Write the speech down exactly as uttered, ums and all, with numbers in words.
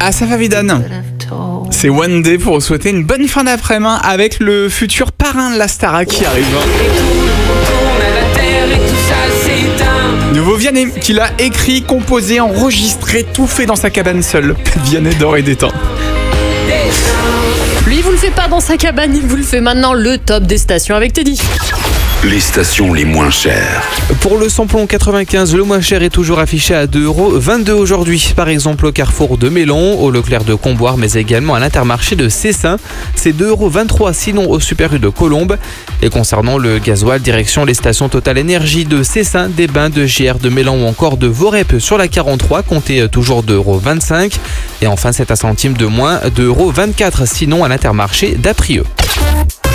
Ah, ça va, Vidane. C'est One Day pour vous souhaiter une bonne fin d'après-midi avec le futur parrain de la Starac qui arrive. Nouveau Vianney, qui l'a écrit, composé, enregistré, tout fait dans sa cabane seule. Vianney dort et détend. Lui, il vous le fait pas dans sa cabane, il vous le fait maintenant, le top des stations avec Teddy. Les stations les moins chères. Pour le samplon quatre-vingt-quinze, le moins cher est toujours affiché à deux euros vingt-deux aujourd'hui. Par exemple au Carrefour de Mélon, au Leclerc de Comboire, mais également à l'Intermarché de Cessin. C'est deux euros vingt-trois, sinon au Super U de Colombes. Et concernant le gasoil, direction les stations Total Énergie de Cessin, des Bains, de G R, de Mélan ou encore de Vorep sur la quarante-trois, comptez toujours deux euros vingt-cinq. Et enfin, c'est à centimes de moins, deux euros vingt-quatre, sinon à l'Intermarché d'Aprieux.